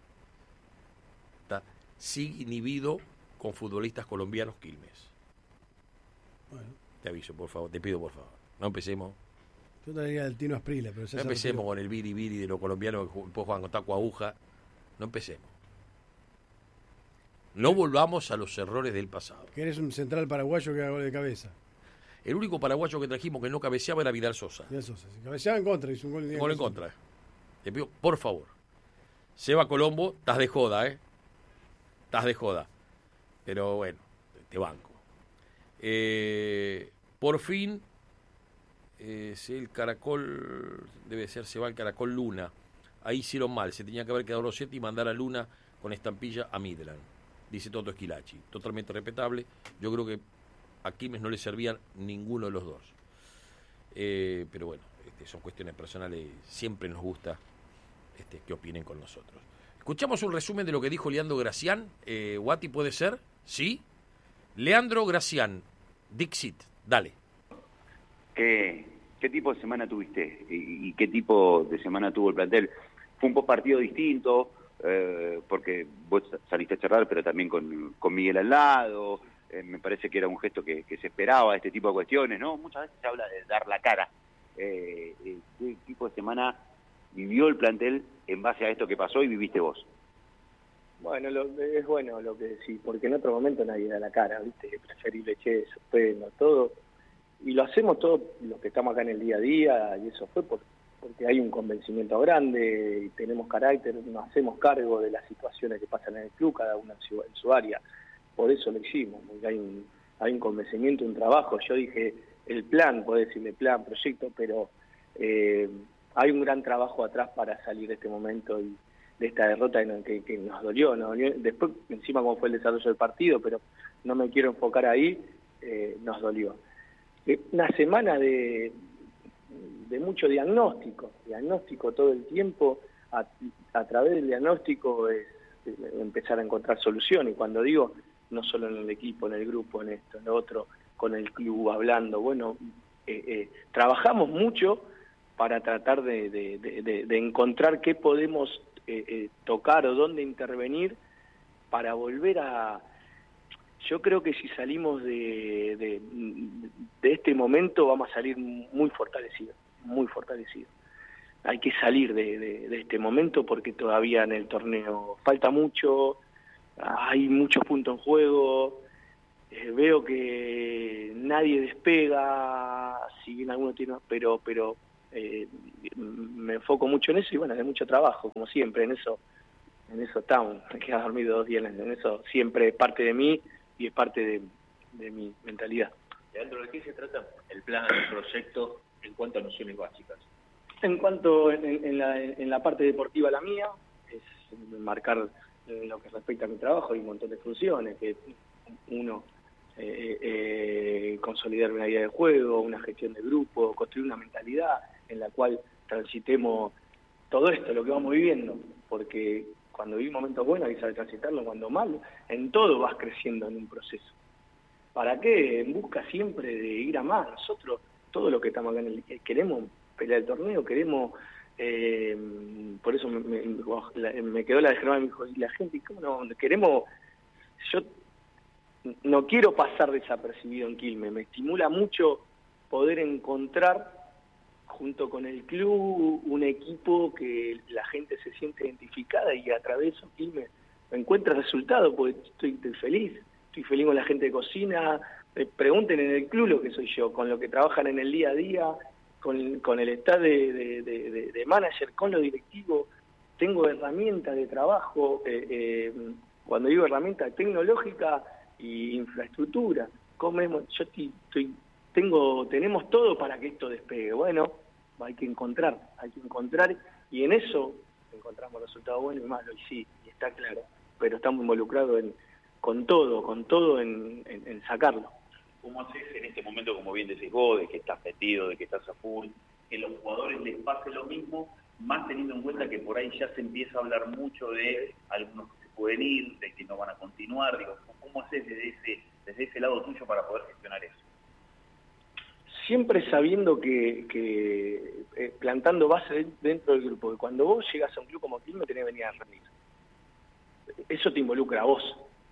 Está sigue inhibido con futbolistas colombianos Quilmes. Bueno. Te aviso, por favor, te pido por favor. No empecemos. Yo traería el Tino Asprila, pero no empecemos con el viri viri de los colombianos que después juegan con taco aguja. No empecemos. No volvamos a los errores del pasado. Que eres un central paraguayo que haga gol de cabeza. El único paraguayo que trajimos que no cabeceaba era Vidal Sosa. Vidal Sosa. Si cabeceaba en contra, hizo un gol, un gol en contra. Te pido, por favor. Seba Colombo, estás de joda, ¿eh? Estás de joda. Pero bueno, te banco. Eh, por fin, eh, el Caracol, debe ser, se va el Caracol Luna. Ahí hicieron mal, se tenía que haber quedado Rossetti y mandar a Luna con estampilla a Midland. Dice Toto Esquilachi, totalmente respetable. Yo creo que a Quilmes no le servían ninguno de los dos. Eh, pero bueno, este, son cuestiones personales, siempre nos gusta este, que opinen con nosotros. Escuchamos un resumen de lo que dijo Leandro Gracián. Eh, Guati, ¿puede ser? ¿Sí? Leandro Gracián, Dixit, dale. ¿Qué, qué tipo de semana tuviste? ¿Y, y qué tipo de semana tuvo el plantel? Fue un post partido distinto, eh, porque vos saliste a charlar, pero también con, con Miguel al lado. Eh, me parece que era un gesto que, que se esperaba, este tipo de cuestiones, ¿no? Muchas veces se habla de dar la cara. Eh, eh, ¿Qué tipo de semana vivió el plantel en base a esto que pasó y viviste vos? Bueno, lo, es bueno lo que decís, porque en otro momento nadie da la cara, ¿viste? Es preferible, che, suspendo, todo. Y lo hacemos todos los que estamos acá en el día a día, y eso fue por, porque hay un convencimiento grande, y tenemos carácter, nos hacemos cargo de las situaciones que pasan en el club, cada uno en su, en su área. Por eso lo hicimos, porque hay un, hay un convencimiento, un trabajo. Yo dije el plan, podés decirle plan, proyecto, pero eh, hay un gran trabajo atrás para salir de este momento y de esta derrota que, que nos dolió, nos dolió. Después, encima, cómo fue el desarrollo del partido, pero no me quiero enfocar ahí, eh, nos dolió. Eh, una semana de, de mucho diagnóstico, diagnóstico todo el tiempo, a, a través del diagnóstico es, es empezar a encontrar soluciones, y cuando digo, no solo en el equipo, en el grupo, en esto, en lo otro, con el club, hablando, bueno, eh, eh, trabajamos mucho para tratar de, de, de, de, de encontrar qué podemos Eh, eh, tocar o dónde intervenir para volver a... Yo creo que si salimos de, de, de este momento vamos a salir muy fortalecidos, muy fortalecidos. Hay que salir de, de, de este momento porque todavía en el torneo falta mucho, hay muchos puntos en juego, eh, veo que nadie despega, si bien alguno tiene... pero pero Eh, me enfoco mucho en eso y bueno, hay mucho trabajo, como siempre, en eso en eso estamos, me quedo dormido dos días, en eso siempre es parte de mí y es parte de, de mi mentalidad. Leandro, ¿de qué se trata el plan, el proyecto en cuanto a nociones básicas? En cuanto en, en, la, en la parte deportiva, la mía es marcar lo que respecta a mi trabajo, hay un montón de funciones que uno eh, eh, consolidar una idea de juego, una gestión de grupo, construir una mentalidad en la cual transitemos todo esto, lo que vamos viviendo, porque cuando viví momentos buenos hay que saber transitarlo, cuando mal, en todo vas creciendo en un proceso. ¿Para qué? En busca siempre de ir a más. Nosotros, todo lo que estamos acá en el, queremos pelear el torneo, queremos, eh, por eso me, me, me quedó la de Germán, me dijo, y la gente, ¿cómo no? Queremos, yo no quiero pasar desapercibido en Quilmes, me estimula mucho poder encontrar junto con el club un equipo que la gente se siente identificada y a través de eso Quilmes encuentra resultados, porque estoy, estoy feliz, estoy feliz con la gente de cocina, eh, pregunten en el club lo que soy yo, con lo que trabajan en el día a día, con, con el staff de, de, de, de, de manager, con los directivos, tengo herramientas de trabajo, eh, eh, cuando digo herramientas tecnológicas y infraestructura, comemos, yo estoy, estoy, tengo, tenemos todo para que esto despegue. Bueno, hay que encontrar, hay que encontrar, y en eso encontramos resultados buenos y malos, y sí, y está claro, pero estamos involucrados en, con todo, con todo en, en, en sacarlo. ¿Cómo haces en este momento, como bien decís vos, de que estás metido, de que estás a full, que los jugadores les pase lo mismo, más teniendo en cuenta que por ahí ya se empieza a hablar mucho de algunos que se pueden ir, de que no van a continuar? Digo, ¿cómo haces desde ese, desde ese lado tuyo para poder gestionar eso? Siempre sabiendo que, que eh, plantando base dentro del grupo, que cuando vos llegas a un club como Quilmes tenés que venir a rendir. Eso te involucra a vos.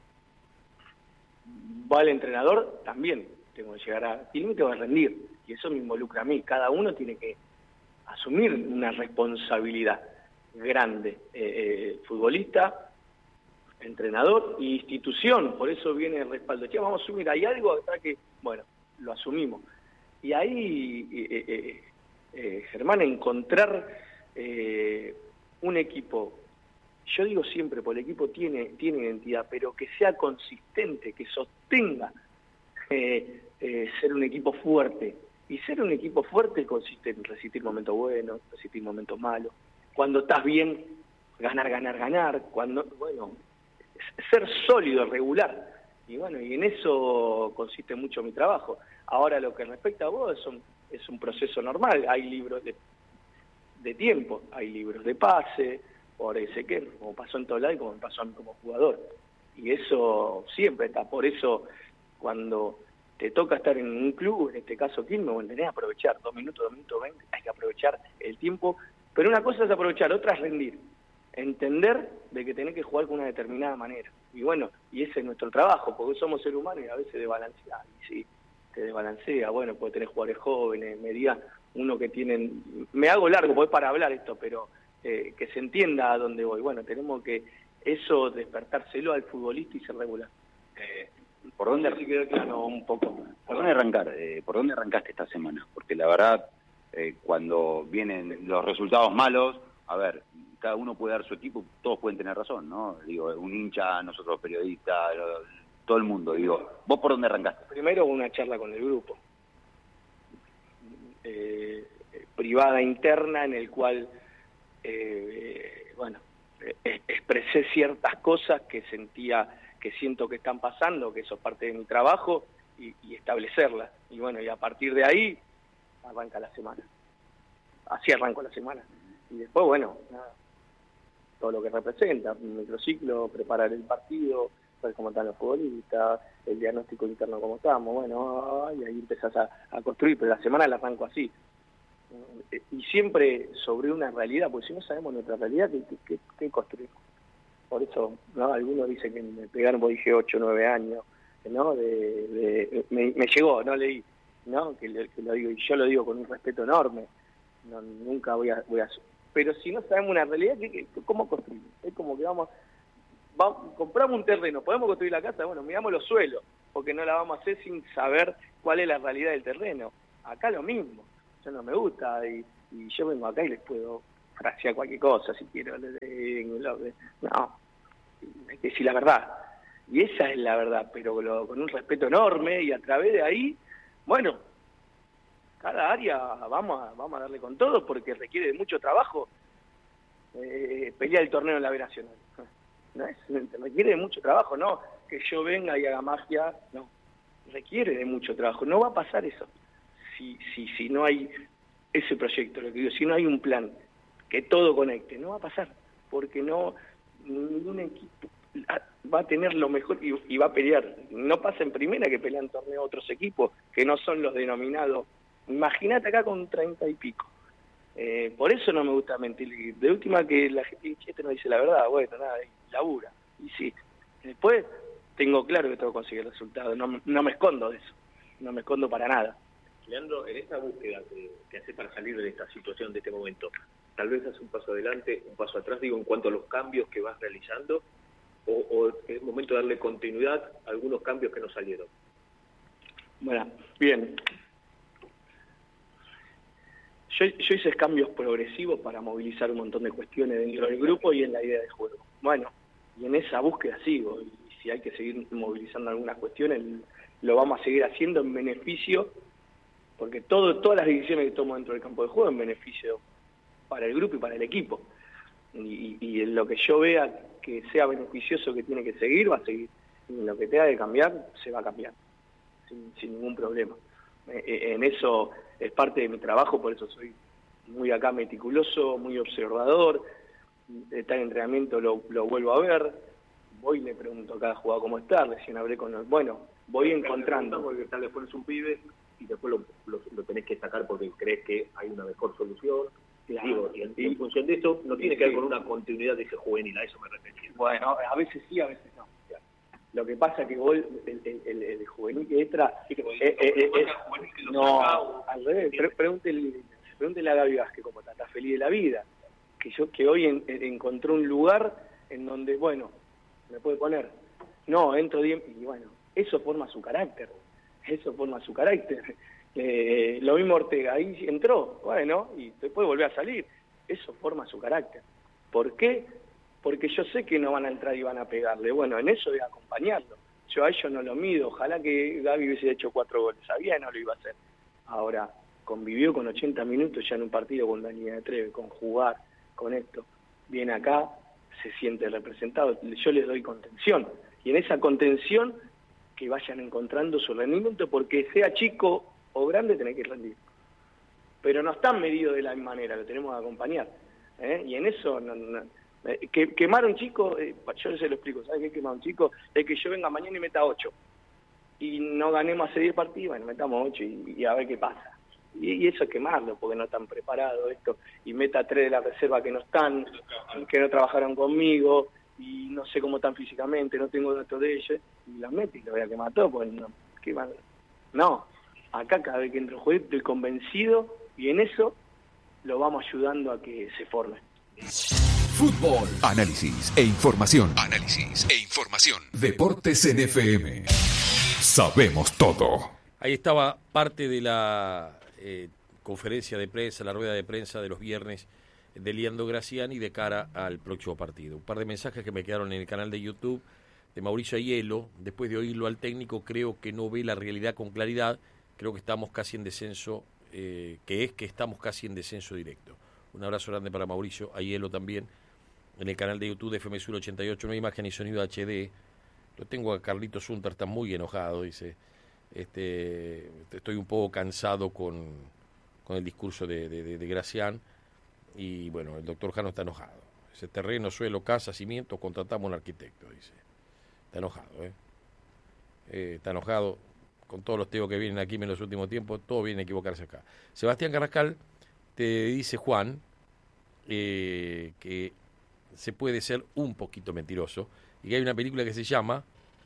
Va el entrenador, también tengo que llegar a Quilmes y tengo que rendir. Y eso me involucra a mí. Cada uno tiene que asumir una responsabilidad grande. Eh, eh, futbolista, entrenador e institución. Por eso viene el respaldo. Che, vamos a asumir, hay algo acá que, bueno, lo asumimos. Y ahí, eh, eh, eh, Germán, encontrar eh, un equipo, yo digo siempre, porque el equipo tiene, tiene identidad, pero que sea consistente, que sostenga eh, eh, ser un equipo fuerte. Y ser un equipo fuerte consiste en resistir momentos buenos, resistir momentos malos. Cuando estás bien, ganar, ganar, ganar. Cuando, bueno, ser sólido, regular. Y bueno, y en eso consiste mucho mi trabajo. Ahora, lo que respecta a vos, es un, es un proceso normal. Hay libros de, de tiempo, hay libros de pase, por ese que, como pasó en todo lado y como pasó a mí como jugador. Y eso siempre está. Por eso, cuando te toca estar en un club, en este caso Quilmes, bueno, tenés que aprovechar dos minutos, dos minutos veinte, hay que aprovechar el tiempo. Pero una cosa es aprovechar, otra es rendir. Entender de que tenés que jugar con una determinada manera. Y bueno, y ese es nuestro trabajo, porque somos seres humanos y a veces desbalanceamos. Y sí, te desbalancea, bueno, porque tenés jugadores jóvenes, medianos, uno que tienen... Me hago largo, porque es para hablar esto, pero eh, que se entienda a dónde voy. Bueno, tenemos que eso despertárselo al futbolista y ser regular. Eh, ¿Por dónde, sí quedó claro un poco. ¿Por dónde arrancar? Eh, ¿Por dónde arrancaste esta semana? Porque la verdad, eh, cuando vienen los resultados malos, a ver, cada uno puede dar su equipo, todos pueden tener razón, ¿no? Digo, un hincha, nosotros periodistas, todo el mundo, digo, ¿vos por dónde arrancaste? Primero una charla con el grupo, eh, privada interna, en el cual, eh, bueno, eh, expresé ciertas cosas que sentía, que siento que están pasando, que eso es parte de mi trabajo, y, y establecerlas. Y bueno, y a partir de ahí, arranca la semana. Así arranco la semana. Y después, bueno, nada, todo lo que representa, un microciclo, preparar el partido, ver cómo están los futbolistas, el diagnóstico interno cómo estamos, bueno, y ahí empezás a, a construir, pero la semana la arranco así. Y siempre sobre una realidad, porque si no sabemos nuestra realidad, ¿qué, qué, qué construimos? Por eso, ¿no? Algunos dicen que me pegaron, porque dije ocho, nueve años, ¿no? De, de, me, me llegó, no leí, ¿no? Que, le, que lo digo, y yo lo digo con un respeto enorme, no, nunca voy a... Voy a pero si no sabemos una realidad, ¿qué, qué, ¿cómo construimos? Es como que vamos, vamos, compramos un terreno, ¿podemos construir la casa? Bueno, miramos los suelos, porque no la vamos a hacer sin saber cuál es la realidad del terreno. Acá lo mismo, yo no me gusta, y, y yo vengo acá y les puedo frasear cualquier cosa, si quiero, no, hay que decir la verdad, y esa es la verdad, pero lo, con un respeto enorme, y a través de ahí, bueno, cada área vamos a, vamos a darle con todo, porque requiere de mucho trabajo eh, pelear el torneo en la B Nacional. ¿No es? Requiere de mucho trabajo, no que yo venga y haga magia, no. requiere de mucho trabajo. No va a pasar eso si, si, si no hay ese proyecto, lo que digo, si no hay un plan que todo conecte, no va a pasar, porque no ningún equipo va a tener lo mejor y, y va a pelear. No pasa en primera que pelean torneo otros equipos que no son los denominados. Imagínate acá con treinta y pico. Eh, por eso no me gusta mentir. De última que la gente dice, este no dice la verdad, bueno, nada, y labura. Y sí, después tengo claro que tengo que conseguir el resultado, no, no me escondo de eso, no me escondo para nada. Leandro, en esta búsqueda que, que haces para salir de esta situación, de este momento, tal vez haces un paso adelante, un paso atrás, digo, en cuanto a los cambios que vas realizando, o, o es momento de darle continuidad a algunos cambios que no salieron. Bueno, bien. Yo, yo hice cambios progresivos para movilizar un montón de cuestiones dentro del grupo y en la idea de juego. Bueno, y en esa búsqueda sigo, y si hay que seguir movilizando algunas cuestiones, lo vamos a seguir haciendo en beneficio, porque todo, todas las decisiones que tomo dentro del campo de juego en beneficio para el grupo y para el equipo. Y, y en lo que yo vea que sea beneficioso, que tiene que seguir, va a seguir. Y en lo que tenga que cambiar, se va a cambiar, sin, sin ningún problema. En eso es parte de mi trabajo, por eso soy muy acá meticuloso, muy observador. Está en entrenamiento, lo, lo vuelvo a ver, voy y le pregunto a cada jugador cómo está, recién hablé con él. Bueno, voy encontrando. Porque tal vez pones un pibe y después lo, lo, lo tenés que sacar porque crees que hay una mejor solución. Claro. Digo, y en, y en función de eso, no tiene que ver con una continuidad de ese juvenil, a eso me refería. Bueno, a veces sí, a veces no. Lo que pasa es que vos, el, el, el, el juvenil que entra... Sí, que eh, eh, eh, es, no, al revés, pre pregúntele, pregúntele a Gaby Vázquez cómo está, está feliz de la vida. Que yo que hoy en, en, encontró un lugar en donde, bueno, me puede poner, no, entro bien, y bueno, eso forma su carácter, eso forma su carácter. Eh, lo mismo Ortega, ahí entró, bueno, y después volvió a salir, eso forma su carácter. ¿Por qué? Porque yo sé que no van a entrar y van a pegarle. Bueno, en eso voy a acompañarlo. Yo a ellos no lo mido. Ojalá que Gaby hubiese hecho cuatro goles. Sabía que no lo iba a hacer. Ahora, convivió con ochenta minutos ya en un partido con Dani de Treve, con jugar, con esto. Viene acá, se siente representado. Yo les doy contención. Y en esa contención, que vayan encontrando su rendimiento, porque sea chico o grande, tenés que rendir. Pero no están medidos de la misma manera, lo tenemos que acompañar. ¿eh? Y en eso... no, no, Que, quemar a un chico, eh, yo se lo explico, ¿sabes qué quemar a un chico? Es que yo venga mañana y meta ocho y no ganemos hace diez partidos, bueno, metamos ocho y, y a ver qué pasa. Y, y eso es quemarlo, porque no están preparados esto, y meta tres de la reserva que no están, que no trabajaron conmigo, y no sé cómo están físicamente, no tengo datos de ellos, y las meto y lo voy a quemar todo, pues no, queman. No, acá cada vez que entro juego estoy convencido, y en eso lo vamos ayudando a que se forme. Fútbol, análisis e información. Análisis e información. Deportes en F M. Sabemos todo. Ahí estaba parte de la eh, conferencia de prensa, la rueda de prensa de los viernes de Leandro Graciani de cara al próximo partido. Un par de mensajes que me quedaron en el canal de YouTube de Mauricio Aiello. Después de oírlo al técnico, creo que no ve la realidad con claridad. Creo que estamos casi en descenso, eh, que es que estamos casi en descenso directo. Un abrazo grande para Mauricio Aiello también. En el canal de YouTube de F M Sur ochenta y ocho, no hay imagen ni sonido H D. Lo tengo a Carlitos Zuntar, está muy enojado, dice. Este, estoy un poco cansado con, con el discurso de, de, de Gracián. Y bueno, el doctor Jano está enojado. Ese terreno, suelo, casa, cimientos, contratamos un arquitecto, dice. Está enojado, ¿eh? eh está enojado con todos los teos que vienen aquí en los últimos tiempos, todo viene a equivocarse acá. Sebastián Carrascal te dice, Juan, eh, que se puede ser un poquito mentiroso y que hay una película que se llama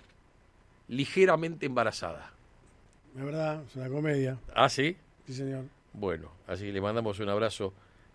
Ligeramente Embarazada. Es verdad, es una comedia. ¿Ah, sí? Sí, señor. Bueno, así que le mandamos un abrazo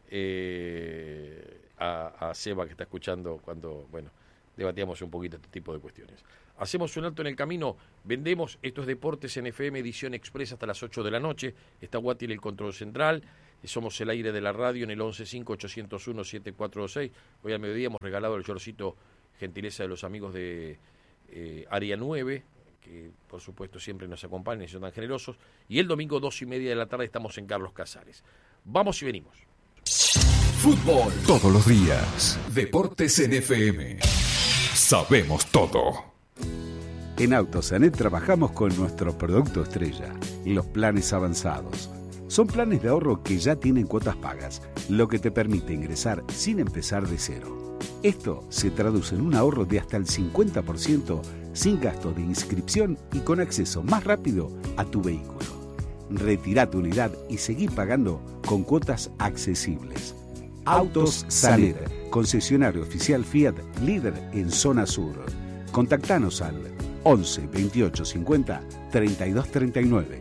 eh, a, a Seba, que está escuchando cuando, bueno, debatíamos un poquito este tipo de cuestiones. Hacemos un alto en el camino, vendemos estos deportes en F M, edición expresa hasta las ocho de la noche. Está Guatil, el control central. Somos el aire de la radio en el once cinco ochocientos uno siete cuatro dos seis. Hoy al mediodía hemos regalado el shortcito, gentileza de los amigos de eh, Área nueve, que por supuesto siempre nos acompañan y son tan generosos. Y el domingo, dos y media de la tarde, estamos en Carlos Casares. Vamos y venimos. Fútbol todos los días. Deportes en F M. Sabemos todo. En Autosanet trabajamos con nuestro producto estrella, los planes avanzados. Son planes de ahorro que ya tienen cuotas pagas, lo que te permite ingresar sin empezar de cero. Esto se traduce en un ahorro de hasta el cincuenta por ciento sin gasto de inscripción y con acceso más rápido a tu vehículo. Retirá tu unidad y seguí pagando con cuotas accesibles. Autos Sanet, concesionario oficial Fiat, líder en zona sur. Contactanos al once veintiocho cincuenta treinta y dos treinta y nueve.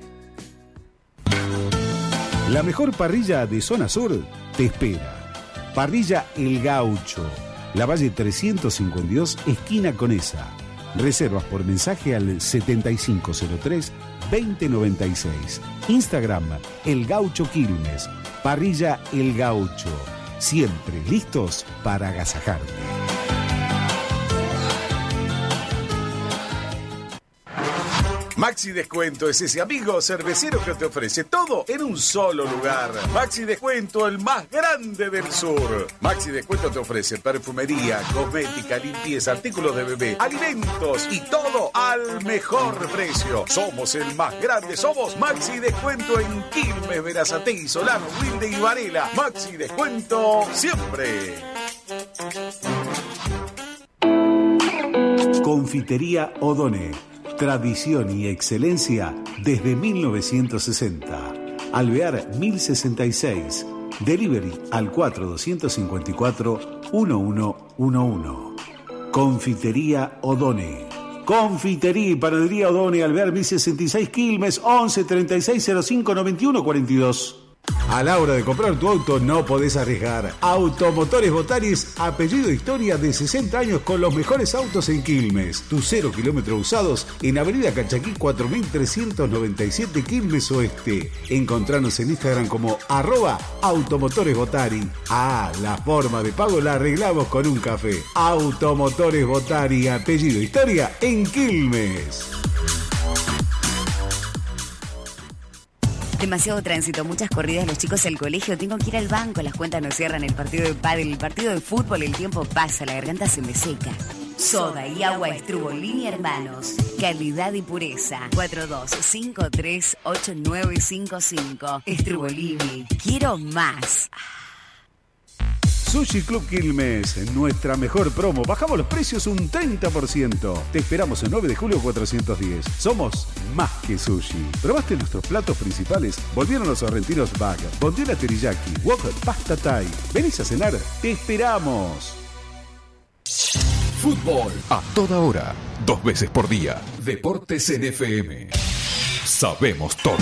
La mejor parrilla de zona sur te espera. Parrilla El Gaucho, La Valle trescientos cincuenta y dos, esquina Conesa. Reservas por mensaje al setenta y cinco cero tres veinte noventa y seis. Instagram El Gaucho Quilmes. Parrilla El Gaucho. Siempre listos para agasajarte. Maxi Descuento es ese amigo cervecero que te ofrece todo en un solo lugar. Maxi Descuento, el más grande del sur. Maxi Descuento te ofrece perfumería, cosmética, limpieza, artículos de bebé, alimentos y todo al mejor precio. Somos el más grande, somos Maxi Descuento en Quilmes, Berazategui, Solano, Wilde y Varela. Maxi Descuento siempre. Confitería Odone. Tradición y excelencia desde mil novecientos sesenta. Alvear mil sesenta y seis. Delivery al cuatro dos cinco cuatro uno uno uno uno. Confitería Odone. Confitería y panadería Odone, Alvear mil sesenta y seis, Quilmes, once treinta y seis cero cinco noventa y uno cuarenta y dos. A la hora de comprar tu auto no podés arriesgar. Automotores Botaris, apellido Historia, de sesenta años con los mejores autos en Quilmes. Tus cero kilómetros usados en Avenida Cachaquí cuatro mil trescientos noventa y siete, Quilmes Oeste. Encontranos en Instagram como arroba Automotores Botari. Ah, la forma de pago la arreglamos con un café. Automotores Botari, apellido Historia en Quilmes. Demasiado tránsito, muchas corridas, los chicos al colegio, tengo que ir al banco, las cuentas no cierran, el partido de pádel, el partido de fútbol, el tiempo pasa, la garganta se me seca. Soda y agua Estrubolini Hermanos. Calidad y pureza. cuatro dos cinco tres ocho nueve cinco cinco. Estrubolini. Quiero más. Sushi Club Quilmes, nuestra mejor promo. Bajamos los precios un treinta por ciento. Te esperamos el nueve de julio cuatrocientos diez. Somos más que sushi. ¿Probaste nuestros platos principales? Volvieron los sorrentinos bag, bondiola teriyaki, wok, pasta thai. ¿Venís a cenar? ¡Te esperamos! Fútbol a toda hora, dos veces por día. Deportes en F M. Sabemos todo.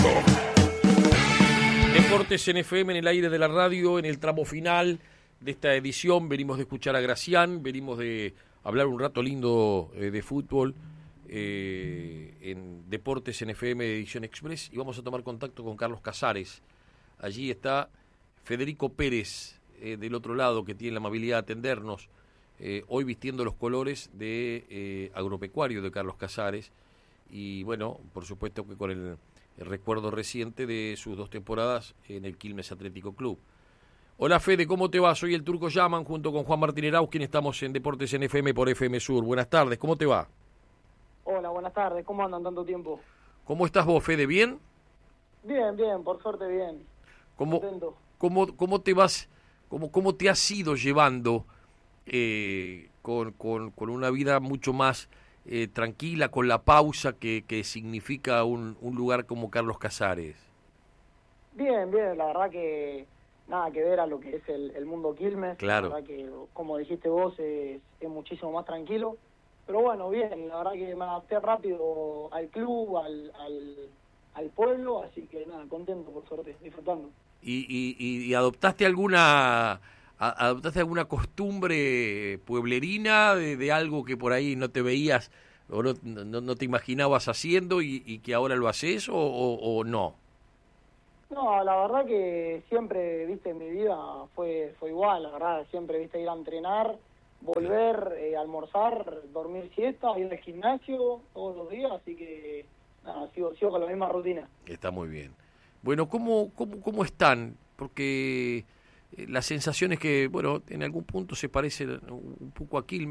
Deportes en F M en el aire de la radio, en el tramo final de esta edición. Venimos de escuchar a Gracián, venimos de hablar un rato lindo eh, de fútbol eh, en Deportes en F M de Edición Express, y vamos a tomar contacto con Carlos Casares. Allí está Federico Pérez, eh, del otro lado, que tiene la amabilidad de atendernos, eh, hoy vistiendo los colores de eh, Agropecuario de Carlos Casares, y bueno, por supuesto que con el, el recuerdo reciente de sus dos temporadas en el Quilmes Atlético Club. Hola Fede, ¿cómo te va? Soy el Turco Yaman, junto con Juan Martín Erauz, quien estamos en Deportes en F M por F M Sur. Buenas tardes, ¿cómo te va? Hola, buenas tardes, ¿cómo andan tanto tiempo? ¿Cómo estás vos, Fede? ¿Bien? Bien, bien, por suerte bien. ¿Cómo, cómo, cómo te vas, cómo, cómo te has ido llevando eh, con, con, con una vida mucho más eh, tranquila, con la pausa que, que significa un, un lugar como Carlos Casares? Bien, bien, la verdad que nada que ver a lo que es el, el mundo Quilmes. Claro. La verdad que, como dijiste vos, es, es muchísimo más tranquilo. Pero bueno, bien, la verdad que me adapté rápido al club, al, al, al pueblo, así que nada, contento por suerte, disfrutando. ¿Y, y, y adoptaste alguna a, adoptaste alguna costumbre pueblerina de, de algo que por ahí no te veías o no, no, no te imaginabas haciendo y, y que ahora lo haces o, o, o no? No, la verdad que siempre, viste, mi vida fue fue igual, la verdad, siempre, viste, ir a entrenar, volver, eh, almorzar, dormir siesta, ir al gimnasio todos los días, así que nada, sigo, sigo con la misma rutina. Está muy bien. Bueno, ¿cómo, cómo, cómo están? Porque eh, la sensación es que, bueno, en algún punto se parece un poco a Quilmes.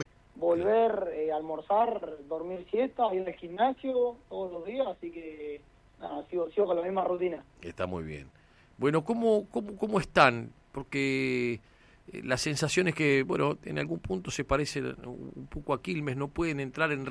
volver eh, a almorzar, dormir siesta, ir al gimnasio todos los días, así que nada, sigo, sigo con la misma rutina. Está muy bien. Bueno, ¿cómo, cómo, cómo están? Porque eh, la sensación es que, bueno, en algún punto se parece un poco a Quilmes, no pueden entrar en